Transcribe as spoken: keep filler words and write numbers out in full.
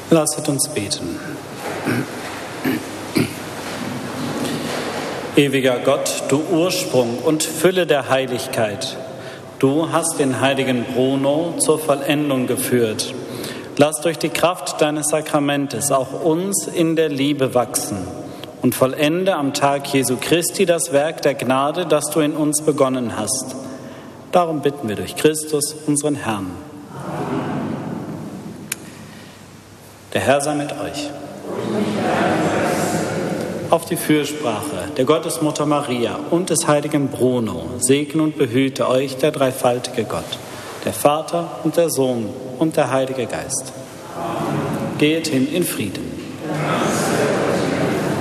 Lasset uns beten. Ewiger Gott, du Ursprung und Fülle der Heiligkeit, du hast den heiligen Bruno zur Vollendung geführt. Lass durch die Kraft deines Sakramentes auch uns in der Liebe wachsen und vollende am Tag Jesu Christi das Werk der Gnade, das du in uns begonnen hast. Darum bitten wir durch Christus, unseren Herrn. Der Herr sei mit euch. Auf die Fürsprache der Gottesmutter Maria und des heiligen Bruno segne und behüte euch der dreifaltige Gott, der Vater und der Sohn und der Heilige Geist. Amen. Geht hin in Frieden.